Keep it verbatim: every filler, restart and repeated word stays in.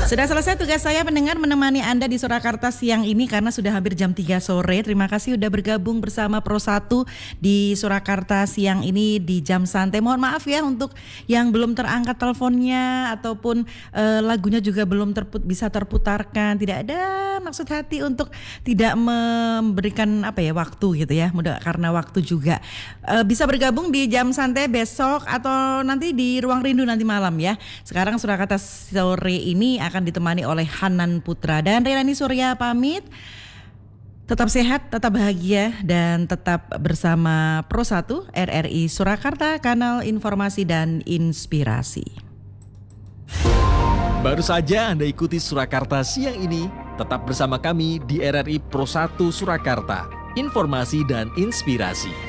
Sudah selesai tugas saya pendengar menemani Anda di Surakarta siang ini karena sudah hampir jam tiga sore. Terima kasih sudah bergabung bersama Pro satu di Surakarta siang ini di jam santai. Mohon maaf ya untuk yang belum terangkat teleponnya ataupun uh, lagunya juga belum terput bisa terputarkan. Tidak ada maksud hati untuk tidak memberikan apa ya waktu gitu ya. Mudah karena waktu juga uh, bisa bergabung di jam santai besok atau nanti di Ruang Rindu nanti malam ya. Sekarang Surakarta sore ini akan ditemani oleh Hanan Putra dan Renani Surya pamit. Tetap sehat, tetap bahagia dan tetap bersama Pro satu R R I Surakarta, kanal informasi dan inspirasi. Baru saja Anda ikuti Surakarta siang ini. Tetap bersama kami di R R I Pro satu Surakarta, informasi dan inspirasi.